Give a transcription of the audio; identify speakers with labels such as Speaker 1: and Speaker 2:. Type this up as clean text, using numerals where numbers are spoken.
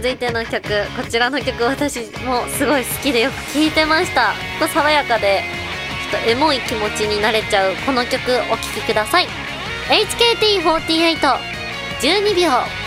Speaker 1: 続いての曲、こちらの曲私もすごい好きでよく聴いてました。ちょっと爽やかでちょっとエモい気持ちになれちゃうこの曲お聴きください。 HKT48 12秒。